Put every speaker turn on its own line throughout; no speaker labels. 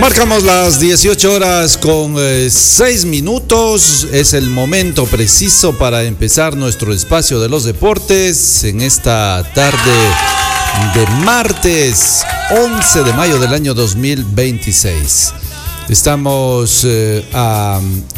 Marcamos las 18 horas con 6 minutos. Es el momento preciso para empezar nuestro espacio de los deportes en esta tarde de martes 11 de mayo del año 2026. Estamos a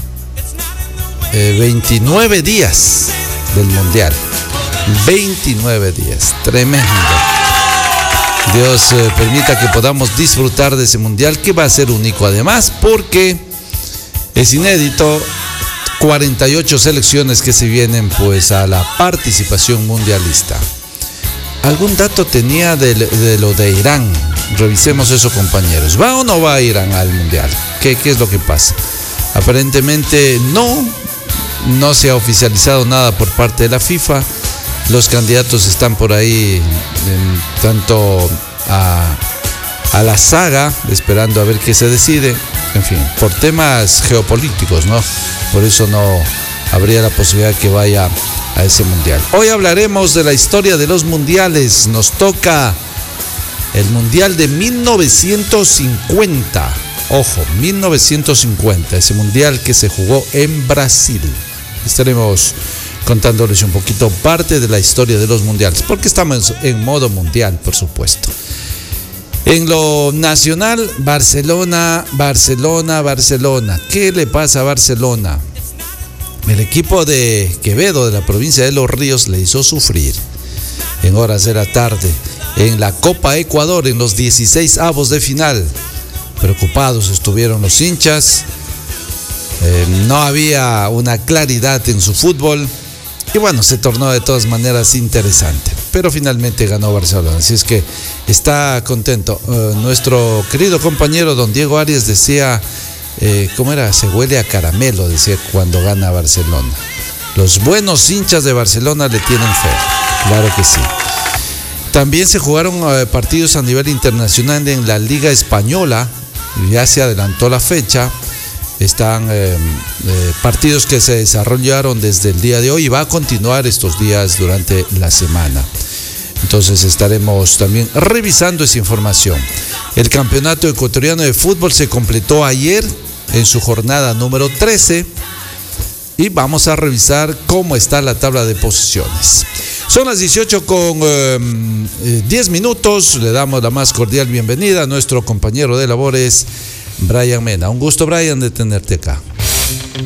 29 días del Mundial. 29 días, tremendo. Dios permita que podamos disfrutar de ese mundial que va a ser único además porque es inédito. 48 selecciones que se vienen pues a la participación mundialista. ¿Algún dato tenía de lo de Irán? Revisemos eso, compañeros. ¿Va o no va Irán al mundial? ¿Qué es lo que pasa? Aparentemente no se ha oficializado nada por parte de la FIFA. Los candidatos están por ahí tanto a la saga, esperando a ver qué se decide. En fin, por temas geopolíticos, ¿no? Por eso no habría la posibilidad que vaya a ese mundial. Hoy hablaremos de la historia de los mundiales. Nos toca el mundial de 1950. Ojo, 1950, ese mundial que se jugó en Brasil. Estaremos contándoles un poquito parte de la historia de los mundiales, porque estamos en modo mundial, por supuesto. En lo nacional, Barcelona. ¿Qué le pasa a Barcelona? El equipo de Quevedo, de la provincia de Los Ríos, le hizo sufrir en horas de la tarde en la Copa Ecuador, en los 16avos de final. Preocupados estuvieron los hinchas. No había una claridad en su fútbol. Y bueno, se tornó de todas maneras interesante. Pero finalmente ganó Barcelona. Así es que está contento. Nuestro querido compañero don Diego Arias decía, ¿cómo era? Se huele a caramelo, decía cuando gana Barcelona. Los buenos hinchas de Barcelona le tienen fe. Claro que sí. También se jugaron partidos a nivel internacional en la Liga Española. Ya se adelantó la fecha. Están partidos que se desarrollaron desde el día de hoy y va a continuar estos días durante la semana. Entonces estaremos también revisando esa información. El campeonato ecuatoriano de fútbol se completó ayer en su jornada número 13 y vamos a revisar cómo está la tabla de posiciones. Son las 18 con 10 minutos. Le damos la más cordial bienvenida a nuestro compañero de labores, Brian Mena. Un gusto, Brian, de tenerte acá.